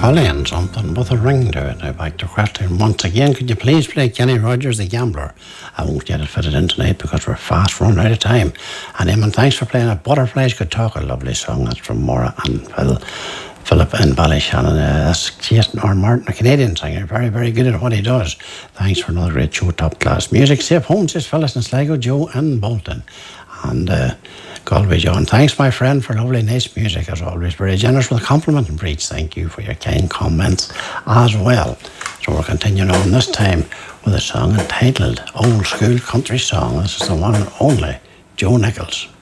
Colleen something with a ring to it. Now back to question once again. Could you please play Kenny Rogers, The Gambler? I won't get it fitted in tonight because we're fast running out of time. And Eamon, thanks for playing it. Butterflies Could Talk, a lovely song. That's from Maura and Philip in Ballyshannon. That's Jason or Martin, a Canadian singer. Very, very good at what he does. Thanks for another great show, top class music. Safe home, says Phyllis in Sligo, Joe and Bolton. And Galway John. Thanks, my friend, for lovely, nice music as always. Very generous with a compliment and preach. Thank you for your kind comments as well. So we're continuing on this time with a song entitled Old School Country Song. This is the one and only Joe Nichols.